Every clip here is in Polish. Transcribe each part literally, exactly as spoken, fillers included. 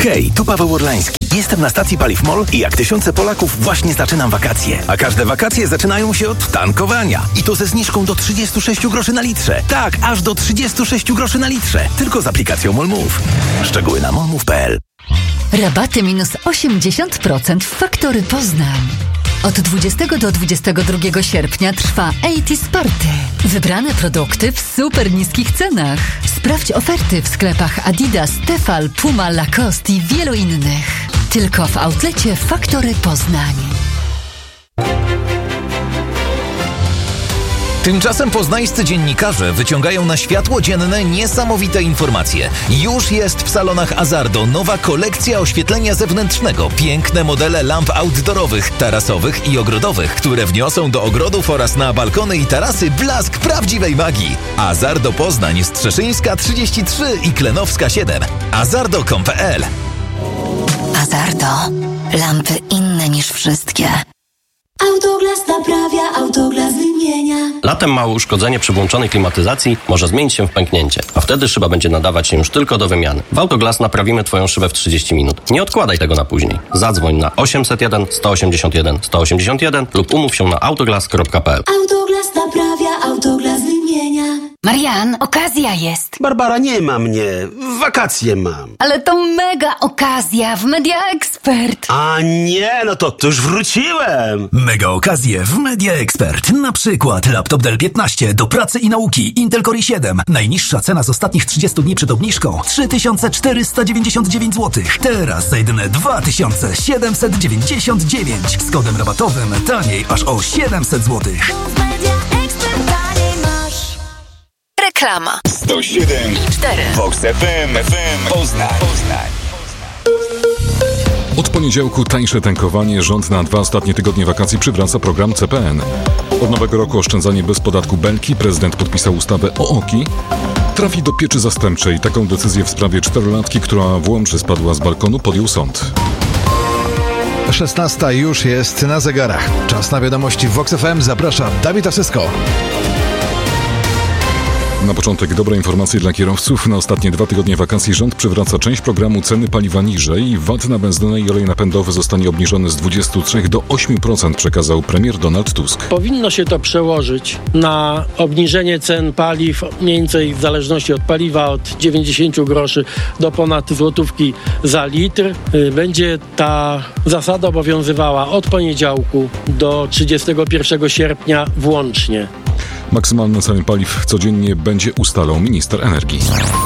Hej, tu Paweł Orlański. Jestem na stacji Paliw MOL i jak tysiące Polaków właśnie zaczynam wakacje. A każde wakacje zaczynają się od tankowania. I to ze zniżką do trzydzieści sześć groszy na litrze. Tak, aż do trzydzieści sześć groszy na litrze. Tylko z aplikacją MOLMove. Szczegóły na molmove kropka p l. Rabaty minus osiemdziesiąt procent w Faktory Poznań. Od dwudziestego do dwudziestego drugiego sierpnia trwa osiemdziesiąt Party. Wybrane produkty w super niskich cenach. Sprawdź oferty w sklepach Adidas, Tefal, Puma, Lacoste i wielu innych. Tylko w outlecie Faktory Poznań. Tymczasem poznańscy dziennikarze wyciągają na światło dzienne niesamowite informacje. Już jest w salonach Azardo nowa kolekcja oświetlenia zewnętrznego. Piękne modele lamp outdoorowych, tarasowych i ogrodowych, które wniosą do ogrodów oraz na balkony i tarasy blask prawdziwej magii. Azardo Poznań, Strzeszyńska trzydzieści trzy i Klenowska siedem. azardo kropka com kropka p l. Azardo. Lampy inne niż wszystkie. Autoglas naprawia, Autoglas wymienia. Latem małe uszkodzenie przy włączonej klimatyzacji może zmienić się w pęknięcie, a wtedy szyba będzie nadawać się już tylko do wymiany. W Autoglas naprawimy Twoją szybę w trzydzieści minut. Nie odkładaj tego na później. Zadzwoń na osiemset jeden sto osiemdziesiąt jeden sto osiemdziesiąt jeden lub umów się na autoglas kropka p l. Autoglas naprawia, Autoglas wymienia. Marian, okazja jest. Barbara, nie ma mnie. Wakacje mam. Ale to mega okazja w Media Expert. A nie, no to, to już wróciłem. Mega okazje w Media Expert. Na przykład laptop Dell piętnaście do pracy i nauki. Intel Core i siedem. Najniższa cena z ostatnich trzydziestu dni przed obniżką. trzy tysiące czterysta dziewięćdziesiąt dziewięć złotych. Teraz za jedyne dwa tysiące siedemset dziewięćdziesiąt dziewięć. Z kodem rabatowym taniej aż o siedemset złotych. Reklama. sto siedem cztery. Vox F M, F M Poznań. Poznań. Od poniedziałku tańsze tankowanie. Rząd na dwa ostatnie tygodnie wakacji przywraca program C P N. Od nowego roku oszczędzanie bez podatku belki. Prezydent podpisał ustawę o oki. Trafi do pieczy zastępczej. Taką decyzję w sprawie czterolatki, która w Łomży spadła z balkonu, podjął sąd. szesnasta już jest na zegarach. Czas na wiadomości w Vox F M. Zapraszam, Dawid Asysko. Na początek dobre informacje dla kierowców. Na ostatnie dwa tygodnie wakacji rząd przywraca część programu ceny paliwa niżej. V A T na benzynę i olej napędowy zostanie obniżony z dwudziestu trzech do ośmiu procent, przekazał premier Donald Tusk. Powinno się to przełożyć na obniżenie cen paliw, mniej więcej w zależności od paliwa od dziewięćdziesięciu groszy do ponad złotówki za litr. Będzie ta zasada obowiązywała od poniedziałku do trzydziestego pierwszego sierpnia włącznie. Maksymalne ceny paliw codziennie będzie ustalał minister energii.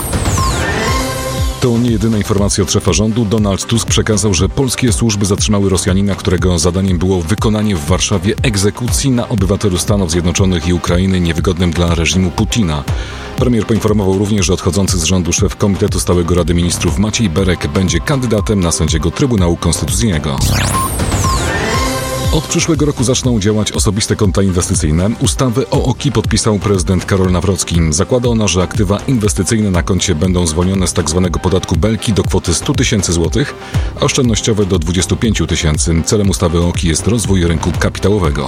To nie jedyna informacja od szefa rządu. Donald Tusk przekazał, że polskie służby zatrzymały Rosjanina, którego zadaniem było wykonanie w Warszawie egzekucji na obywatelu Stanów Zjednoczonych i Ukrainy niewygodnym dla reżimu Putina. Premier poinformował również, że odchodzący z rządu szef Komitetu Stałego Rady Ministrów Maciej Berek będzie kandydatem na sędziego Trybunału Konstytucyjnego. Od przyszłego roku zaczną działać osobiste konta inwestycyjne. Ustawę o oki podpisał prezydent Karol Nawrocki. Zakłada ona, że aktywa inwestycyjne na koncie będą zwolnione z tzw. podatku belki do kwoty stu tysięcy złotych, a oszczędnościowe do dwudziestu pięciu tysięcy. Celem ustawy o oki jest rozwój rynku kapitałowego.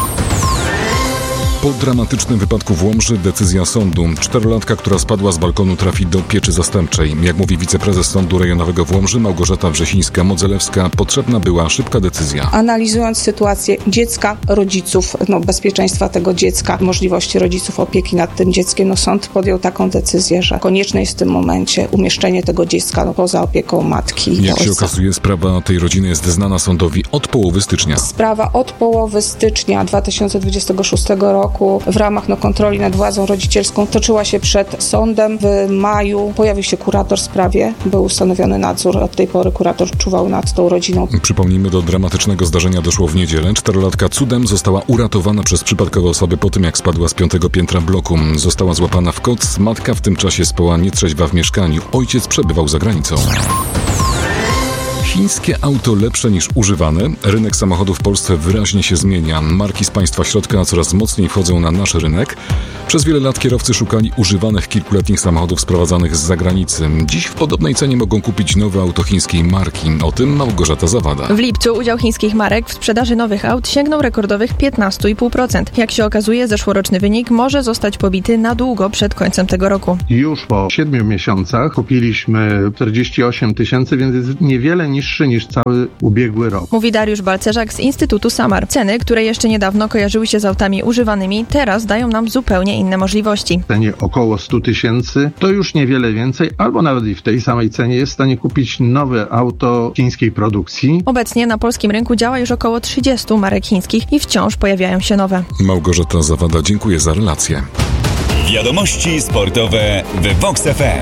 Po dramatycznym wypadku w Łomży decyzja sądu. Czterolatka, która spadła z balkonu, trafi do pieczy zastępczej. Jak mówi wiceprezes Sądu Rejonowego w Łomży Małgorzata Wrzesińska-Modzelewska, potrzebna była szybka decyzja. Analizując sytuację dziecka, rodziców, no, bezpieczeństwa tego dziecka, możliwości rodziców opieki nad tym dzieckiem, no, sąd podjął taką decyzję, że konieczne jest w tym momencie umieszczenie tego dziecka no, poza opieką matki. Jak się okazuje, sprawa tej rodziny jest znana sądowi od połowy stycznia. Sprawa od połowy stycznia dwa tysiące dwudziestego szóstego roku w ramach no, kontroli nad władzą rodzicielską toczyła się przed sądem. W maju pojawił się kurator w sprawie, był ustanowiony nadzór. Od tej pory kurator czuwał nad tą rodziną. Przypomnijmy, do dramatycznego zdarzenia doszło w niedzielę. Czterolatka cudem została uratowana przez przypadkowe osoby po tym, jak spadła z piątego piętra bloku. Została złapana w koc. Matka w tym czasie spała nietrzeźwa w mieszkaniu. Ojciec przebywał za granicą. chińskie auto lepsze niż używane? Rynek samochodów w Polsce wyraźnie się zmienia. Marki z państwa środka coraz mocniej wchodzą na nasz rynek. Przez wiele lat kierowcy szukali używanych kilkuletnich samochodów sprowadzanych z zagranicy. Dziś w podobnej cenie mogą kupić nowe auto chińskiej marki. O tym Małgorzata Zawada. W lipcu udział chińskich marek w sprzedaży nowych aut sięgnął rekordowych piętnaście i pół procent. Jak się okazuje, zeszłoroczny wynik może zostać pobity na długo przed końcem tego roku. Już po siedmiu miesiącach kupiliśmy czterdzieści osiem tysięcy, więc jest niewiele niższy niż cały ubiegły rok. Mówi Dariusz Balcerzak z Instytutu Samar. Ceny, które jeszcze niedawno kojarzyły się z autami używanymi, teraz dają nam zupełnie inne możliwości. W cenie około sto tysięcy to już niewiele więcej, albo nawet i w tej samej cenie jest w stanie kupić nowe auto chińskiej produkcji. Obecnie na polskim rynku działa już około trzydziestu marek chińskich i wciąż pojawiają się nowe. Małgorzata Zawada, dziękuję za relację. Wiadomości sportowe w Vox F M.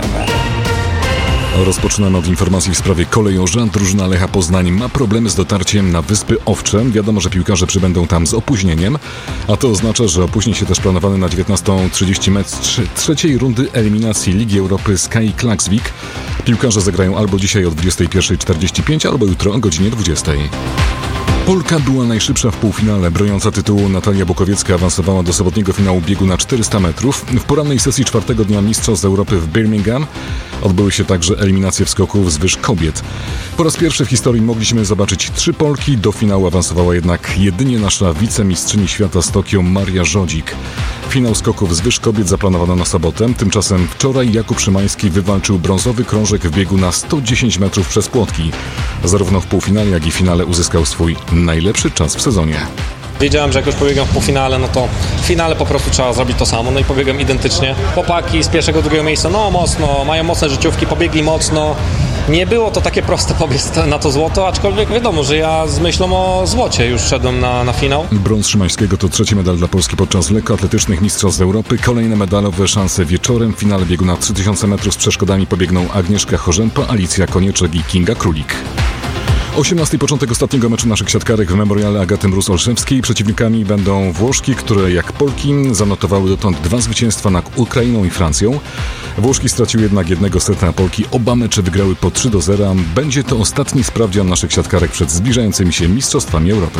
Rozpoczynamy od informacji w sprawie kolejorza. Drużyna Lecha Poznań ma problemy z dotarciem na Wyspy Owcze. Wiadomo, że piłkarze przybędą tam z opóźnieniem, a to oznacza, że opóźni się też planowany na dziewiętnasta trzydzieści mecz trzeciej rundy eliminacji Ligi Europy Sky Klaksvik. Piłkarze zagrają albo dzisiaj o dwudziestej pierwszej czterdzieści pięć, albo jutro o godzinie dwudziestej. Polka była najszybsza w półfinale. Broniąca tytułu Natalia Bukowiecka awansowała do sobotniego finału biegu na czterysta metrów. W porannej sesji czwartego dnia Mistrzostw Europy w Birmingham odbyły się także eliminacje w skoku wzwyż kobiet. Po raz pierwszy w historii mogliśmy zobaczyć trzy Polki. Do finału awansowała jednak jedynie nasza wicemistrzyni świata z Tokio Maria Żodzik. Finał skoku wzwyż kobiet zaplanowano na sobotę. Tymczasem wczoraj Jakub Szymański wywalczył brązowy krążek w biegu na sto dziesięć metrów przez płotki. Zarówno w półfinale, jak i finale uzyskał swój najlepszy czas w sezonie. Wiedziałem, że jak już pobiegam w półfinale, no to w finale po prostu trzeba zrobić to samo, no i pobiegam identycznie. Chłopaki z pierwszego, drugiego miejsca, no mocno, mają mocne życiówki, pobiegli mocno. Nie było to takie proste pobiec na to złoto, aczkolwiek wiadomo, że ja z myślą o złocie już szedłem na, na finał. Brąz Szymańskiego to trzeci medal dla Polski podczas lekkoatletycznych Mistrzostw Europy. Kolejne medalowe szanse wieczorem. W finale biegu na trzy tysiące metrów z przeszkodami pobiegną Agnieszka Chorzępa, Alicja Konieczek i Kinga Królik. osiemnasty początek ostatniego meczu naszych siatkarek w Memoriale Agaty Mróz-Olszewskiej. Przeciwnikami będą Włoszki, które jak Polki zanotowały dotąd dwa zwycięstwa nad Ukrainą i Francją. Włoszki straciły jednak jednego seta, a Polki oba mecze wygrały po trzy do zera. Będzie to ostatni sprawdzian naszych siatkarek przed zbliżającymi się Mistrzostwami Europy.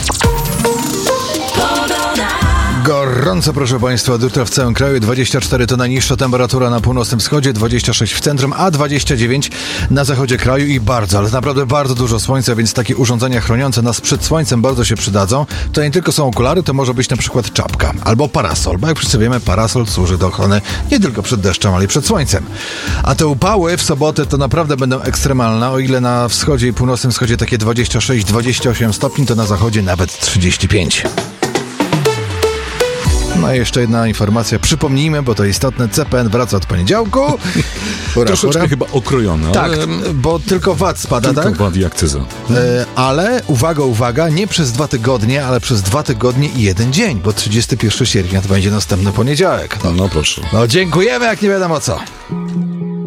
Gorąco, proszę Państwa, od jutra w całym kraju. dwadzieścia cztery to najniższa temperatura na północnym wschodzie, dwadzieścia sześć w centrum, a dwadzieścia dziewięć na zachodzie kraju i bardzo, ale naprawdę bardzo dużo słońca, więc takie urządzenia chroniące nas przed słońcem bardzo się przydadzą. To nie tylko są okulary, to może być na przykład czapka albo parasol, bo jak wszyscy wiemy, parasol służy do ochrony nie tylko przed deszczem, ale i przed słońcem. A te upały w sobotę to naprawdę będą ekstremalne, o ile na wschodzie i północnym wschodzie takie dwadzieścia sześć dwadzieścia osiem stopni, to na zachodzie nawet trzydzieści pięć. No i jeszcze jedna informacja, przypomnijmy, bo to istotne, C P N wraca od poniedziałku. Hura, Troszeczkę hura. chyba okrojona. Tak, ale... bo tylko V A T spada, tylko tak? Tylko V A T i akcyza. E, ale, uwaga, uwaga, nie przez dwa tygodnie, ale przez dwa tygodnie i jeden dzień, bo trzydziestego pierwszego sierpnia to będzie następny poniedziałek. No, no proszę. No dziękujemy, jak nie wiadomo co.